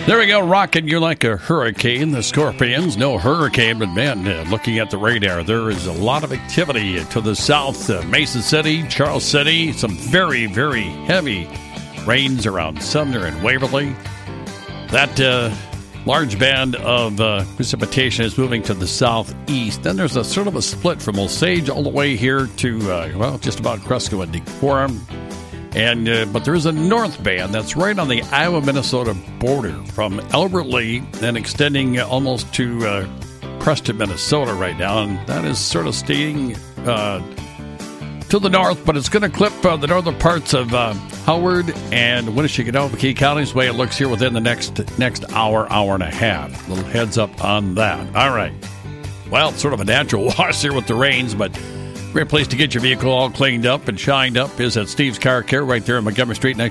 There we go, rocking you like a hurricane. The Scorpions, no hurricane, but man, looking at the radar, there is a lot of activity to the south. Mason City, Charles City, some very, very heavy rains around Sumner and Waverly. That large band of precipitation is moving to the southeast. Then there's a sort of a split from Osage all the way here to, just about Cresco and Decorum. But there is a north band that's right on the Iowa-Minnesota border from Albert Lee and extending almost to Preston, Minnesota right now. And that is sort of staying to the north, but it's going to clip the northern parts of Howard and Winnebago counties, the way it looks here within the next hour and a half. A little heads up on that. All right. Well, it's sort of a natural wash here with the rains, but great place to get your vehicle all cleaned up and shined up is at Steve's Car Care right there on Montgomery Street next